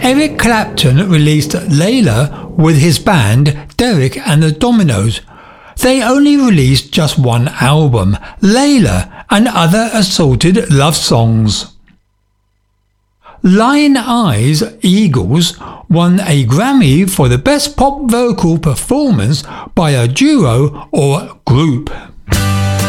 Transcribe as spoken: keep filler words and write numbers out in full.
Eric Clapton released Layla with his band Derek and the Dominos. They only released just one album, Layla and Other Assorted Love Songs. Lion Eyes Eagles won a Grammy for the Best Pop Vocal Performance by a Duo or Group.